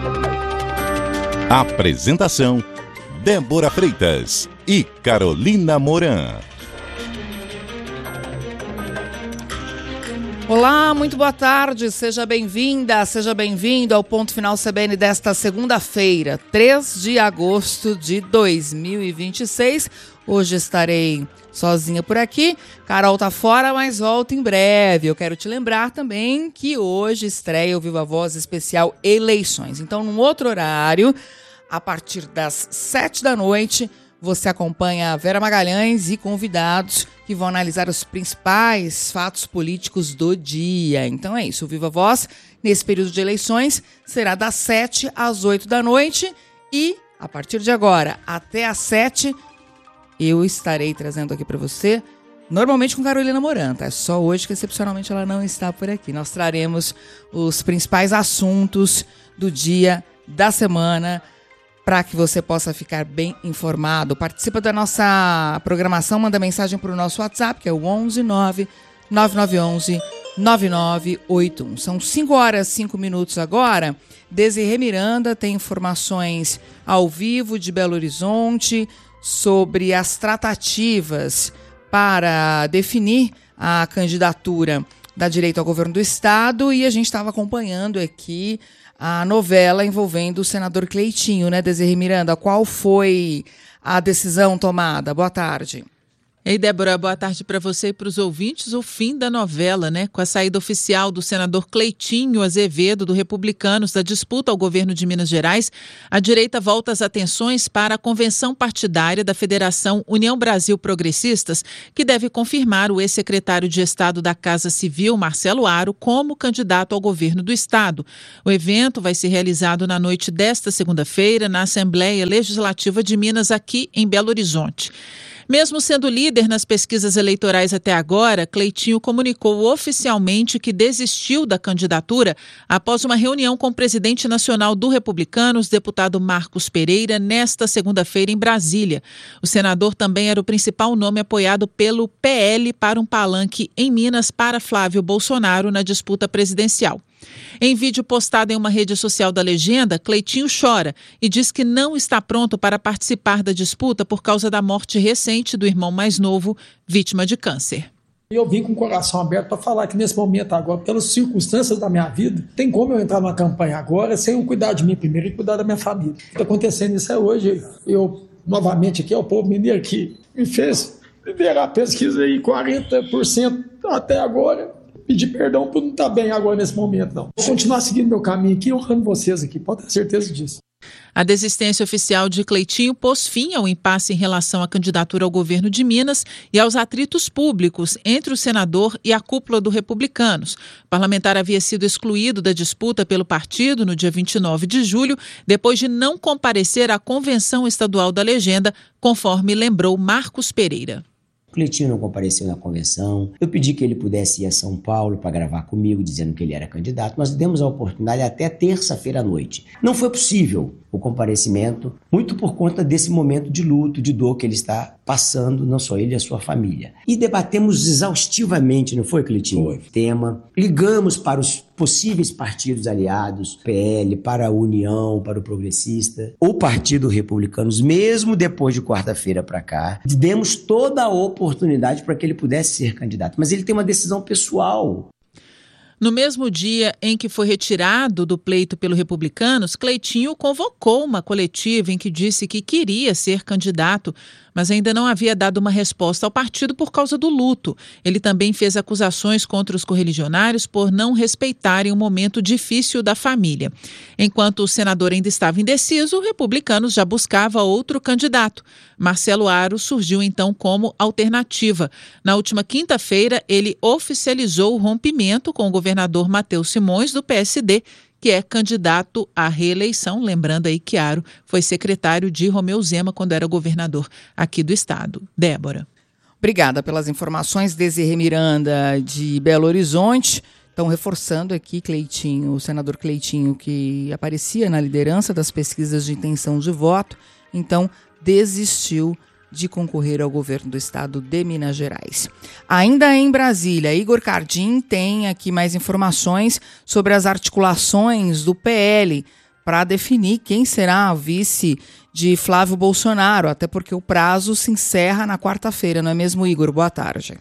Apresentação: Débora Freitas e Carolina Moran. Olá, muito boa tarde, seja bem-vinda, seja bem-vindo ao Ponto Final CBN desta segunda-feira, 3 de agosto de 2026. Hoje estarei sozinha por aqui, Carol tá fora, mas volta em breve. Eu quero te lembrar também que hoje estreia o Viva Voz especial Eleições. Então, num outro horário, a partir das 7 da noite, você acompanha a Vera Magalhães e convidados que vão analisar os principais fatos políticos do dia. Então é isso, o Viva Voz, nesse período de eleições, será das 7 às 8 da noite e, a partir de agora, até às 7, eu estarei trazendo aqui para você, normalmente com Carolina Moran, tá? É só hoje que, excepcionalmente, ela não está por aqui. Nós traremos os principais assuntos do dia, da semana, para que você possa ficar bem informado. Participa da nossa programação, manda mensagem para o nosso WhatsApp, que é o 119-9911-9981. São 5 horas e 5 minutos agora. Desirê Miranda tem informações ao vivo de Belo Horizonte sobre as tratativas para definir a candidatura da direita ao governo do Estado, e a gente estava acompanhando aqui a novela envolvendo o senador Cleitinho, né, Desirê Miranda? Qual foi a decisão tomada? Boa tarde. Ei, Débora, boa tarde para você e para os ouvintes. O fim da novela, né? Com a saída oficial do senador Cleitinho Azevedo, do Republicanos, da disputa ao governo de Minas Gerais, a direita volta as atenções para a convenção partidária da Federação União Brasil Progressistas, que deve confirmar o ex-secretário de Estado da Casa Civil, Marcelo Aro, como candidato ao governo do Estado. O evento vai ser realizado na noite desta segunda-feira na Assembleia Legislativa de Minas, aqui em Belo Horizonte. Mesmo sendo líder nas pesquisas eleitorais até agora, Cleitinho comunicou oficialmente que desistiu da candidatura após uma reunião com o presidente nacional do Republicanos, deputado Marcos Pereira, nesta segunda-feira em Brasília. O senador também era o principal nome apoiado pelo PL para um palanque em Minas para Flávio Bolsonaro na disputa presidencial. Em vídeo postado em uma rede social da legenda, Cleitinho chora e diz que não está pronto para participar da disputa por causa da morte recente do irmão mais novo, vítima de câncer. Eu vim com o coração aberto para falar que nesse momento agora, pelas circunstâncias da minha vida, tem como eu entrar numa campanha agora sem eu cuidar de mim primeiro e cuidar da minha família. O que está acontecendo isso é hoje. Eu, novamente aqui, é o povo mineiro que me fez liderar a pesquisa aí 40% até agora. Pedir perdão por não estar bem agora nesse momento, não. Vou continuar seguindo meu caminho aqui, honrando vocês aqui, pode ter certeza disso. A desistência oficial de Cleitinho pôs fim ao impasse em relação à candidatura ao governo de Minas e aos atritos públicos entre o senador e a cúpula do Republicanos. O parlamentar havia sido excluído da disputa pelo partido no dia 29 de julho, depois de não comparecer à convenção estadual da legenda, conforme lembrou Marcos Pereira. O Cleitinho não compareceu na convenção. Eu pedi que ele pudesse ir a São Paulo para gravar comigo, dizendo que ele era candidato. Nós demos a oportunidade até terça-feira à noite. Não foi possível o comparecimento, muito por conta desse momento de luto, de dor que ele está passando, não só ele e a sua família. E debatemos exaustivamente, não foi, Cleitinho? Foi. Tema. Ligamos para os possíveis partidos aliados, PL, para a União, para o Progressista, o Partido Republicanos, mesmo depois de quarta-feira para cá. Demos toda a oportunidade para que ele pudesse ser candidato. Mas ele tem uma decisão pessoal. No mesmo dia em que foi retirado do pleito pelo Republicanos, Cleitinho convocou uma coletiva em que disse que queria ser candidato, mas ainda não havia dado uma resposta ao partido por causa do luto. Ele também fez acusações contra os correligionários por não respeitarem o momento difícil da família. Enquanto o senador ainda estava indeciso, o Republicanos já buscava outro candidato. Marcelo Aro surgiu então como alternativa. Na última quinta-feira, ele oficializou o rompimento com o governador Matheus Simões, do PSD, que é candidato à reeleição. Lembrando aí que Aro foi secretário de Romeu Zema quando era governador aqui do estado. Débora. Obrigada pelas informações, Desirê Miranda, de Belo Horizonte. Então, reforçando aqui, Cleitinho, o senador Cleitinho, que aparecia na liderança das pesquisas de intenção de voto, então desistiu de concorrer ao governo do estado de Minas Gerais. Ainda em Brasília, Igor Cardim tem aqui mais informações sobre as articulações do PL para definir quem será a vice de Flávio Bolsonaro, até porque o prazo se encerra na quarta-feira, não é mesmo, Igor? Boa tarde.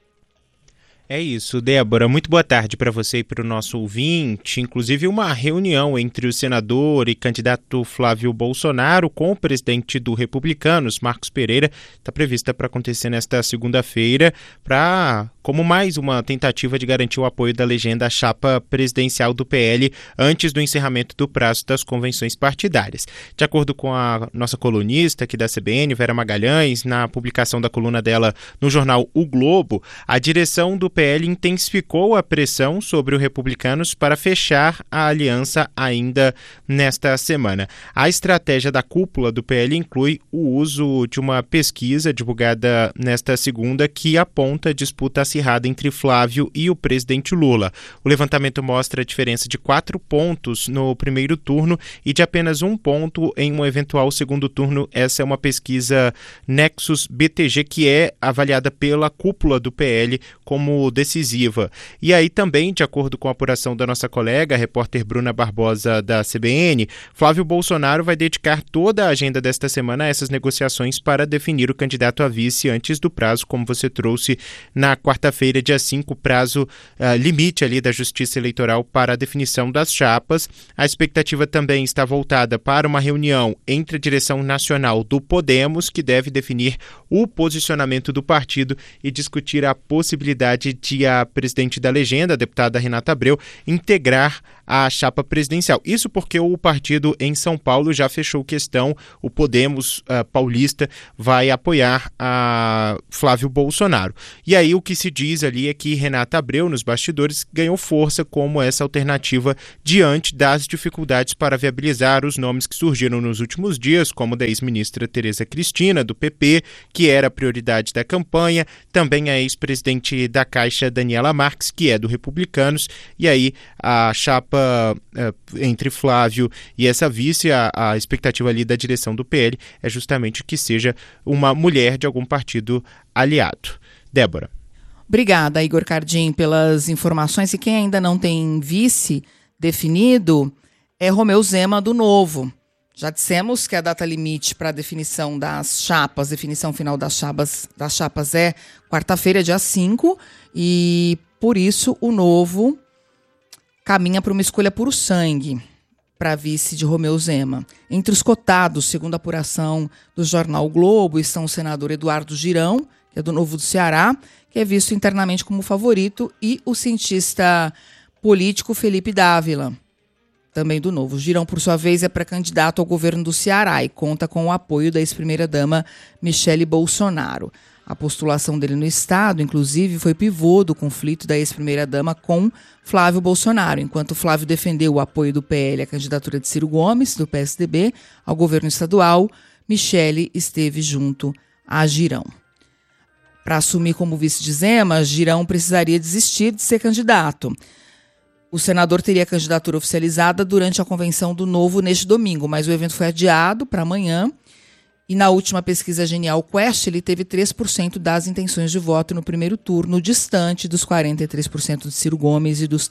É isso, Débora. Muito boa tarde para você e para o nosso ouvinte. Inclusive, uma reunião entre o senador e candidato Flávio Bolsonaro com o presidente do Republicanos, Marcos Pereira, está prevista para acontecer nesta segunda-feira, como mais uma tentativa de garantir o apoio da legenda à chapa presidencial do PL antes do encerramento do prazo das convenções partidárias. De acordo com a nossa colunista aqui da CBN, Vera Magalhães, na publicação da coluna dela no jornal O Globo, a direção do PL intensificou a pressão sobre o Republicanos para fechar a aliança ainda nesta semana. A estratégia da cúpula do PL inclui o uso de uma pesquisa divulgada nesta segunda que aponta disputa acirrada entre Flávio e o presidente Lula. O levantamento mostra a diferença de 4 pontos no primeiro turno e de apenas 1 ponto em um eventual segundo turno. Essa é uma pesquisa Nexus BTG que é avaliada pela cúpula do PL como decisiva. E aí também, de acordo com a apuração da nossa colega, a repórter Bruna Barbosa da CBN, Flávio Bolsonaro vai dedicar toda a agenda desta semana a essas negociações para definir o candidato a vice antes do prazo, como você trouxe na quarta-feira, dia 5, prazo limite ali da Justiça Eleitoral para a definição das chapas. A expectativa também está voltada para uma reunião entre a direção nacional do Podemos, que deve definir o posicionamento do partido e discutir a possibilidade de a presidente da legenda, a deputada Renata Abreu, integrar a chapa presidencial. Isso porque o partido em São Paulo já fechou questão, o Podemos paulista vai apoiar a Flávio Bolsonaro. E aí o que se diz ali é que Renata Abreu, nos bastidores, ganhou força como essa alternativa diante das dificuldades para viabilizar os nomes que surgiram nos últimos dias, como da ex-ministra Tereza Cristina, do PP, que era a prioridade da campanha, também a ex-presidente da Caixa, Daniela Marques, que é do Republicanos, e aí a chapa entre Flávio e essa vice, a expectativa ali da direção do PL é justamente que seja uma mulher de algum partido aliado. Débora. Obrigada, Igor Cardim, pelas informações. E quem ainda não tem vice definido é Romeu Zema, do Novo. Já dissemos que a data limite para a definição das chapas, definição final das chapas é quarta-feira, dia 5, e por isso o Novo caminha para uma escolha puro sangue para vice de Romeu Zema. Entre os cotados, segundo a apuração do jornal o Globo, estão o senador Eduardo Girão, que é do Novo do Ceará, que é visto internamente como favorito, e o cientista político Felipe Dávila, também do Novo. Girão, por sua vez, é pré-candidato ao governo do Ceará e conta com o apoio da ex-primeira-dama Michele Bolsonaro. A postulação dele no Estado, inclusive, foi pivô do conflito da ex-primeira-dama com Flávio Bolsonaro. Enquanto Flávio defendeu o apoio do PL à candidatura de Ciro Gomes, do PSDB, ao governo estadual, Michele esteve junto a Girão. Para assumir como vice de Zema, Girão precisaria desistir de ser candidato. O senador teria a candidatura oficializada durante a convenção do Novo neste domingo, mas o evento foi adiado para amanhã. E na última pesquisa Genial Quest, ele teve 3% das intenções de voto no primeiro turno, distante dos 43% de Ciro Gomes e dos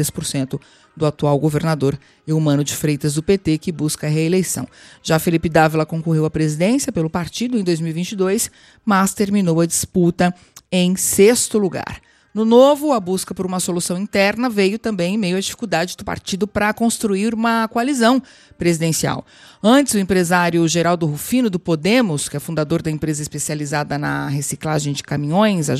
33% do atual governador Eumano de Freitas, do PT, que busca a reeleição. Já Felipe Dávila concorreu à presidência pelo partido em 2022, mas terminou a disputa em 6º lugar. No Novo, a busca por uma solução interna veio também em meio à dificuldade do partido para construir uma coalizão presidencial. Antes, o empresário Geraldo Rufino, do Podemos, que é fundador da empresa especializada na reciclagem de caminhões, a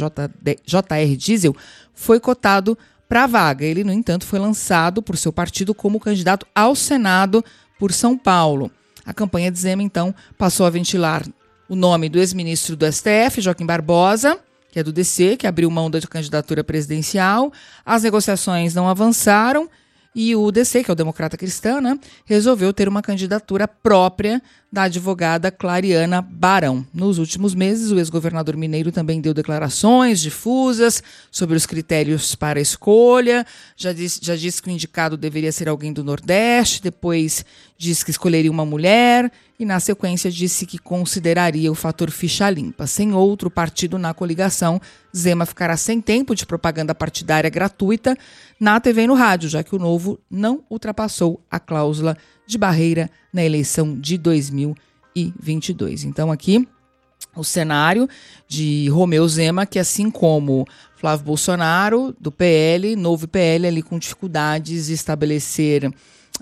JR Diesel, foi cotado para a vaga. Ele, no entanto, foi lançado por seu partido como candidato ao Senado por São Paulo. A campanha de Zema, então, passou a ventilar o nome do ex-ministro do STF, Joaquim Barbosa, que é do DC, que abriu mão da candidatura presidencial. As negociações não avançaram e o DC, que é o Democrata Cristã, resolveu ter uma candidatura própria da advogada Clariana Barão. Nos últimos meses, o ex-governador mineiro também deu declarações difusas sobre os critérios para a escolha, já disse que o indicado deveria ser alguém do Nordeste, depois disse que escolheria uma mulher e, na sequência, disse que consideraria o fator ficha limpa. Sem outro partido na coligação, Zema ficará sem tempo de propaganda partidária gratuita na TV e no rádio, já que o Novo não ultrapassou a cláusula de barreira na eleição de 2022. Então aqui o cenário de Romeu Zema, que assim como Flávio Bolsonaro, do PL, novo PL, ali com dificuldades de estabelecer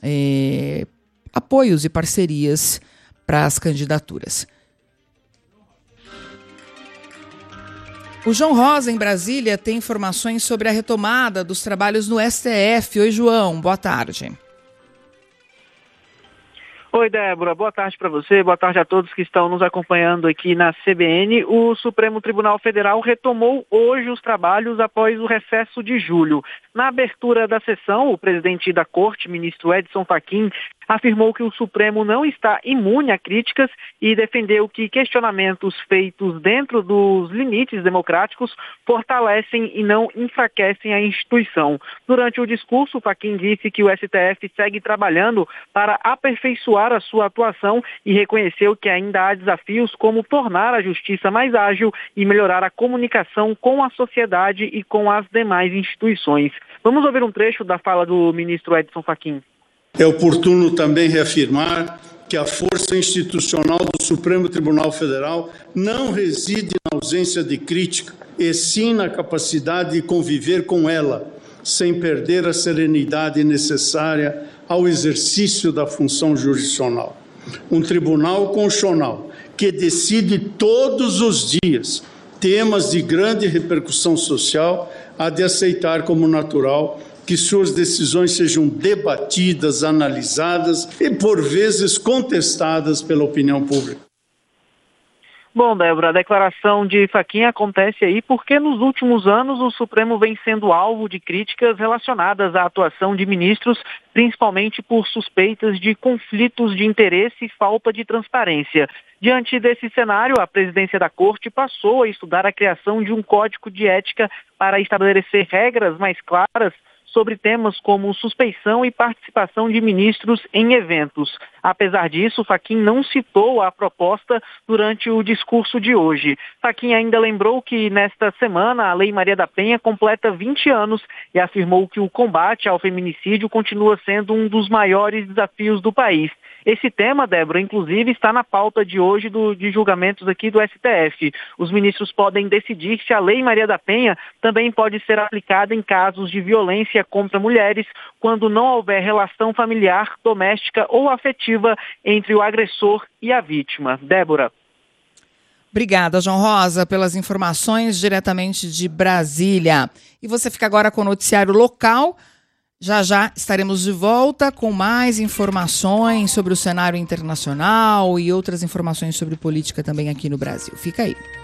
apoios e parcerias para as candidaturas. O João Rosa, em Brasília, tem informações sobre a retomada dos trabalhos no STF. Oi, João, boa tarde. Oi, Débora, boa tarde para você, boa tarde a todos que estão nos acompanhando aqui na CBN. O Supremo Tribunal Federal retomou hoje os trabalhos após o recesso de julho. Na abertura da sessão, o presidente da Corte, ministro Edson Fachin, afirmou que o Supremo não está imune a críticas e defendeu que questionamentos feitos dentro dos limites democráticos fortalecem e não enfraquecem a instituição. Durante o discurso, Fachin disse que o STF segue trabalhando para aperfeiçoar a sua atuação e reconheceu que ainda há desafios como tornar a justiça mais ágil e melhorar a comunicação com a sociedade e com as demais instituições. Vamos ouvir um trecho da fala do ministro Edson Fachin. É oportuno também reafirmar que a força institucional do Supremo Tribunal Federal não reside na ausência de crítica, e sim na capacidade de conviver com ela, sem perder a serenidade necessária ao exercício da função jurisdicional. Um tribunal constitucional que decide todos os dias temas de grande repercussão social há de aceitar como natural que suas decisões sejam debatidas, analisadas e, por vezes, contestadas pela opinião pública. Bom, Débora, a declaração de Fachin acontece aí porque nos últimos anos o Supremo vem sendo alvo de críticas relacionadas à atuação de ministros, principalmente por suspeitas de conflitos de interesse e falta de transparência. Diante desse cenário, a presidência da Corte passou a estudar a criação de um código de ética para estabelecer regras mais claras sobre temas como suspeição e participação de ministros em eventos. Apesar disso, Fachin não citou a proposta durante o discurso de hoje. Fachin ainda lembrou que nesta semana a Lei Maria da Penha completa 20 anos e afirmou que o combate ao feminicídio continua sendo um dos maiores desafios do país. Esse tema, Débora, inclusive, está na pauta de hoje de julgamentos aqui do STF. Os ministros podem decidir se a Lei Maria da Penha também pode ser aplicada em casos de violência contra mulheres, quando não houver relação familiar, doméstica ou afetiva entre o agressor e a vítima. Débora. Obrigada, João Rosa, pelas informações diretamente de Brasília. E você fica agora com o noticiário local. Já já estaremos de volta com mais informações sobre o cenário internacional e outras informações sobre política também aqui no Brasil. Fica aí.